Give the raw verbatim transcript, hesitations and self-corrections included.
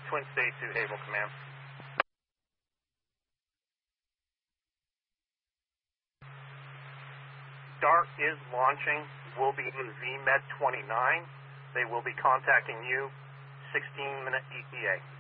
Twin State to Able Command. DART is launching. Will be in V MED twenty-nine. They will be contacting you sixteen minute E T A.